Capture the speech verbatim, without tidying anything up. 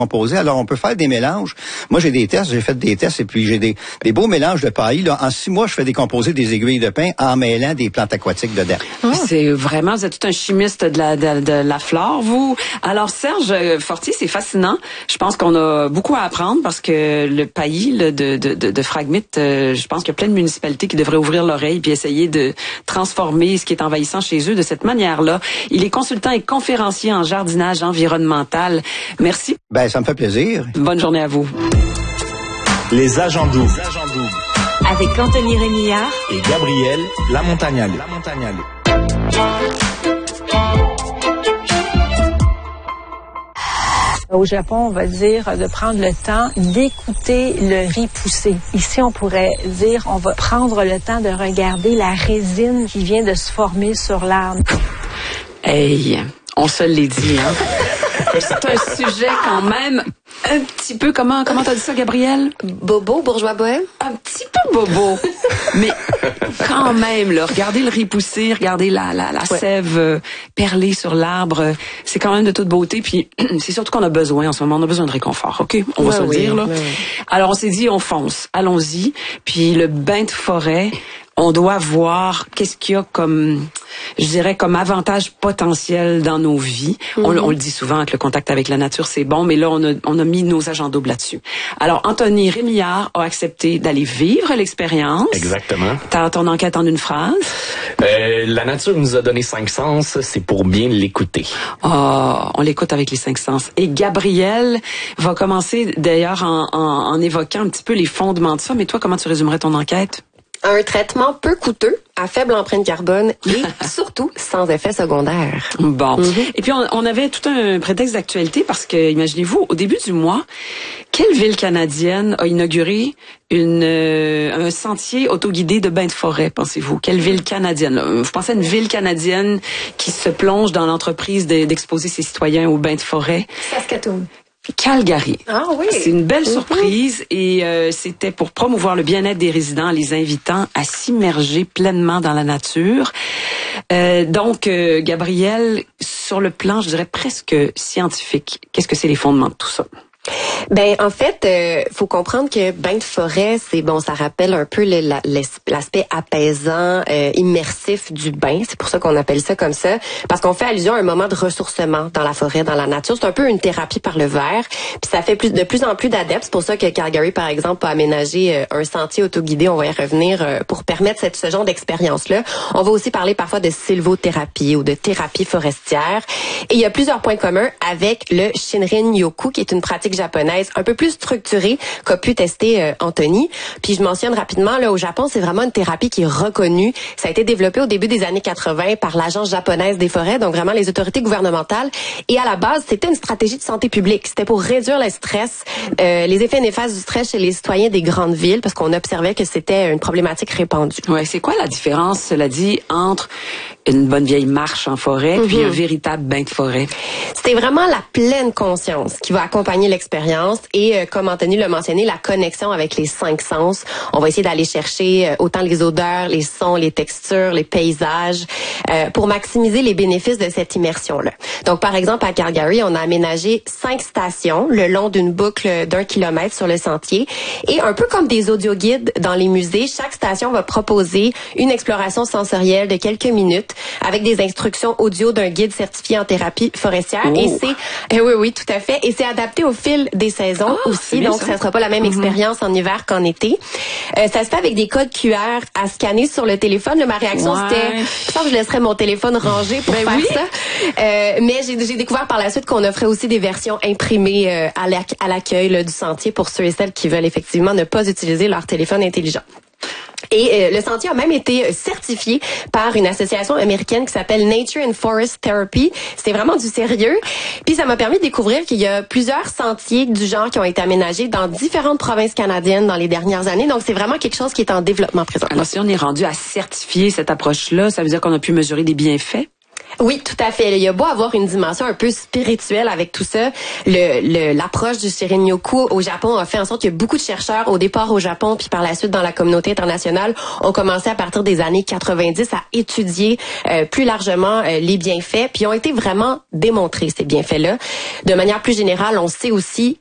composé. Alors, on peut faire des mélanges. Moi, j'ai des tests, j'ai fait des tests et puis j'ai des, des beaux mélanges de paillis. Là. En six mois, je fais décomposer des aiguilles de pin en mêlant des plantes aquatiques dedans. Oh. C'est vraiment, vous êtes tout un chimiste de la, de, de la flore, vous. Alors, Serge Fortier, c'est fascinant. Je pense qu'on a beaucoup à apprendre parce que le paillis là, de, de, de, de Fragmite, euh, je pense qu'il y a plein de municipalités qui devraient ouvrir l'oreille puis essayer de transformer ce qui est envahissant chez eux de cette manière-là. Il est consultant et conférencier en jardinage environnemental. Merci. Ben, ça me fait plaisir. Bonne journée à vous. Les agents doubles. Avec Anthony Rémillard et Gabriel Lamontagnale. Au Japon, on va dire de prendre le temps d'écouter le riz pousser. Ici, on pourrait dire on va prendre le temps de regarder la résine qui vient de se former sur l'arbre. Hey, on se l'est dit, hein? C'est un sujet quand même un petit peu, comment comment t'as dit ça, Gabriel? Bobo, bourgeois bohème? Un petit peu bobo. Mais quand même, là, regardez le riz pousser, regardez la, la, la ouais. sève euh, perlée sur l'arbre. C'est quand même de toute beauté. Puis c'est surtout qu'on a besoin en ce moment, on a besoin de réconfort, OK? On va ouais, se oui, le dire, là. Oui, oui. Alors, on s'est dit, on fonce, allons-y. Puis le bain de forêt, on doit voir qu'est-ce qu'il y a comme, je dirais, comme avantage potentiel dans nos vies. Mm-hmm. On, on le dit souvent que le contact avec la nature, c'est bon, mais là, on a, on a mis nos agents doubles là-dessus. Alors, Anthony Rémillard a accepté d'aller vivre l'expérience. Exactement. T'as ton enquête en une phrase? Euh, la nature nous a donné cinq sens, c'est pour bien l'écouter. Oh, on l'écoute avec les cinq sens. Et Gabriel va commencer d'ailleurs en, en, en évoquant un petit peu les fondements de ça. Mais toi, comment tu résumerais ton enquête? Un traitement peu coûteux, à faible empreinte carbone et surtout sans effet secondaire. Bon. Mm-hmm. Et puis, on, on avait tout un prétexte d'actualité parce que, imaginez-vous, au début du mois, quelle ville canadienne a inauguré une, euh, un sentier autoguidé de bains de forêt, pensez-vous? Quelle ville canadienne? Vous pensez à une ville canadienne qui se plonge dans l'entreprise de, d'exposer ses citoyens aux bains de forêt? Saskatoon. Calgary. Ah oui. C'est une belle Mm-hmm. surprise et euh, c'était pour promouvoir le bien-être des résidents, les invitant à s'immerger pleinement dans la nature. Euh, donc, euh, Gabriel, sur le plan, je dirais presque scientifique, qu'est-ce que c'est les fondements de tout ça? Ben en fait, euh, faut comprendre que bain de forêt, c'est bon, ça rappelle un peu le, la, l'aspect apaisant, euh, immersif du bain. C'est pour ça qu'on appelle ça comme ça, parce qu'on fait allusion à un moment de ressourcement dans la forêt, dans la nature. C'est un peu une thérapie par le verre, puis ça fait plus de plus en plus d'adeptes. C'est pour ça que Calgary, par exemple, a aménagé euh, un sentier autoguidé. On va y revenir euh, pour permettre cette, ce genre d'expérience-là. On va aussi parler parfois de sylvothérapie ou de thérapie forestière. Et il y a plusieurs points communs avec le Shinrin-yoku, qui est une pratique japonaise un peu plus structurée qu'a pu tester euh, Anthony. Puis je mentionne rapidement, là, au Japon, c'est vraiment une thérapie qui est reconnue. Ça a été développé au début des années quatre-vingts par l'Agence japonaise des forêts, donc vraiment les autorités gouvernementales. Et à la base, c'était une stratégie de santé publique. C'était pour réduire le stress, euh, les effets néfastes du stress chez les citoyens des grandes villes, parce qu'on observait que c'était une problématique répandue. Ouais, c'est quoi la différence, cela dit, entre une bonne vieille marche en forêt mm-hmm. puis un véritable bain de forêt? C'était vraiment la pleine conscience qui va accompagner l'expérience et, euh, comme Anthony l'a mentionné, la connexion avec les cinq sens. On va essayer d'aller chercher euh, autant les odeurs, les sons, les textures, les paysages euh, pour maximiser les bénéfices de cette immersion-là. Donc, par exemple, à Calgary, on a aménagé cinq stations le long d'une boucle d'un kilomètre sur le sentier. Et un peu comme des audioguides dans les musées, chaque station va proposer une exploration sensorielle de quelques minutes avec des instructions audio d'un guide certifié en thérapie forestière. Oh. Et c'est, eh oui, oui, tout à fait. Et c'est adapté au fil des saisons oh, aussi. Donc, ça. ça sera pas la même mm-hmm. expérience en hiver qu'en été. Euh, ça se fait avec des codes Q R à scanner sur le téléphone. Là, ma réaction, ouais. c'était, je pense que je laisserais mon téléphone rangé pour ben faire oui. ça. Euh, mais j'ai, j'ai découvert par la suite qu'on offrait aussi des versions imprimées euh, à, la, à l'accueil là, du sentier pour ceux et celles qui veulent effectivement ne pas utiliser leur téléphone intelligent. Et euh, le sentier a même été certifié par une association américaine qui s'appelle Nature and Forest Therapy. C'était vraiment du sérieux. Puis ça m'a permis de découvrir qu'il y a plusieurs sentiers du genre qui ont été aménagés dans différentes provinces canadiennes dans les dernières années. Donc c'est vraiment quelque chose qui est en développement présentement. Alors si on est rendu à certifier cette approche-là, ça veut dire qu'on a pu mesurer des bienfaits? Oui, tout à fait. Il y a beau avoir une dimension un peu spirituelle avec tout ça. Le, le l'approche du Shirin-yoku au Japon a fait en sorte que beaucoup de chercheurs, au départ au Japon, puis par la suite dans la communauté internationale, ont commencé à partir des années quatre-vingt-dix à étudier euh, plus largement euh, les bienfaits, puis ont été vraiment démontrés, ces bienfaits-là. De manière plus générale, on sait aussi